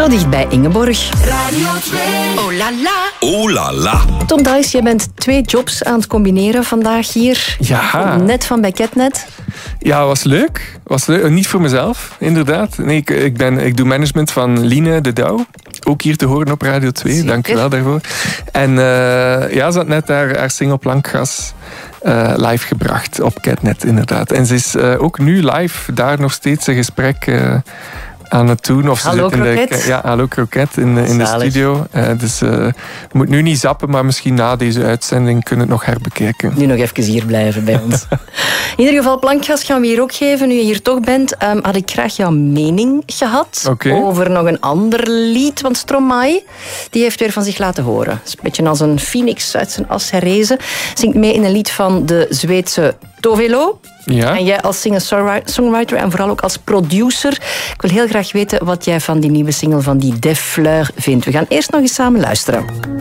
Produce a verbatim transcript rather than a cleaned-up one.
Zo dicht bij Ingeborg. Radio twee. Oh la la. Oh la la. Tom Dijs, je bent twee jobs aan het combineren vandaag hier. Ja. Net van bij Ketnet. Ja, was leuk. Was leuk. Niet voor mezelf, inderdaad. Nee, ik, ik, ben, ik doe management van Line de Douw. Ook hier te horen op Radio twee. Zeker. Dank je wel daarvoor. En uh, ja, ze had net haar, haar single Plankgas uh, live gebracht op Ketnet, inderdaad. En ze is uh, ook nu live daar nog steeds een gesprek uh, aan het doen. Of ze Hallo zit in Kroket. de, ja, Hallo Kroket in de, in de studio. Uh, dus uh, je moet nu niet zappen, maar misschien na deze uitzending kunnen we het nog herbekijken. Nu nog even hier blijven bij ons. In ieder geval, Plankgas gaan we hier ook geven. Nu je hier toch bent, um, had ik graag jouw mening gehad okay. over nog een ander lied. Want Stromae, die heeft weer van zich laten horen. Het is een beetje als een phoenix uit zijn as herrezen. Zingt mee in een lied van de Zweedse Tovelo. Ja. En jij als singer-songwriter en vooral ook als producer. Ik wil heel graag weten wat jij van die nieuwe single van die Def Fleur vindt. We gaan eerst nog eens samen luisteren.